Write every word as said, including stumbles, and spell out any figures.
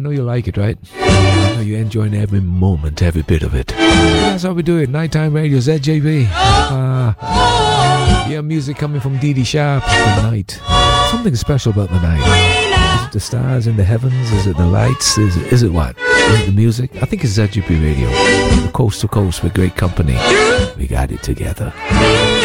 know you like it, right? I know you're enjoying every moment, every bit of it. That's how we do it. Nighttime Radio, Z J B. Uh, yeah, music coming from Dee Dee Sharp. The night. Something special about the night. Is it the stars in the heavens? Is it the lights? Is it, is it what? Is it the music? I think it's Z J B Radio. The coast to coast with great company. We got it together.